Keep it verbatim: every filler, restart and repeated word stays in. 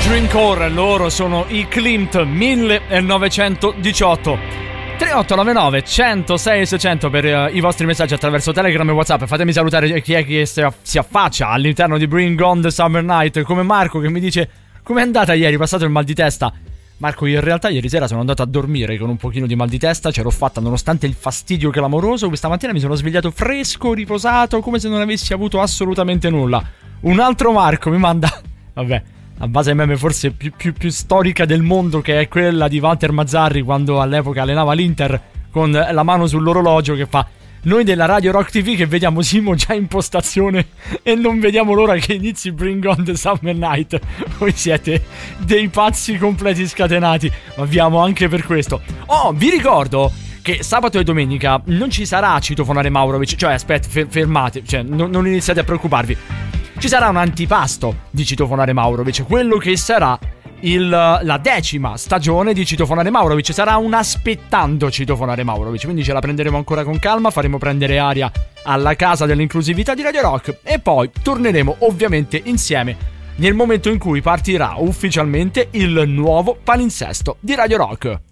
Dreamcore, loro sono i Klimt millenovecentodiciotto. tre otto nove nove uno zero sei sei zero zero per uh, i vostri messaggi attraverso Telegram e WhatsApp. Fatemi salutare chi è che si, si affaccia all'interno di Bring On The Summer Night, come Marco che mi dice: com'è andata ieri, passato il mal di testa? Marco, io in realtà ieri sera sono andato a dormire con un pochino di mal di testa, ce l'ho fatta nonostante il fastidio clamoroso. Questa mattina mi sono svegliato fresco, riposato, come se non avessi avuto assolutamente nulla. Un altro Marco mi manda, vabbè, a base meme forse più, più, più storica del mondo, che è quella di Walter Mazzarri quando all'epoca allenava l'Inter, con la mano sull'orologio, che fa: noi della Radio Rock T V che vediamo Simo già in postazione e non vediamo l'ora che inizi Bring On The Summer Night. Voi siete dei pazzi completi scatenati, ma abbiamo anche per questo. Oh, vi ricordo che sabato e domenica non ci sarà Citofonare Maurovic. Cioè, aspetta, fer- fermate, cioè non, non iniziate a preoccuparvi. Ci sarà un antipasto di Citofonare Maurovic, quello che sarà il, la decima stagione di Citofonare Maurovic. Sarà un aspettando Citofonare Maurovic, quindi ce la prenderemo ancora con calma, faremo prendere aria alla casa dell'inclusività di Radio Rock e poi torneremo ovviamente insieme nel momento in cui partirà ufficialmente il nuovo palinsesto di Radio Rock.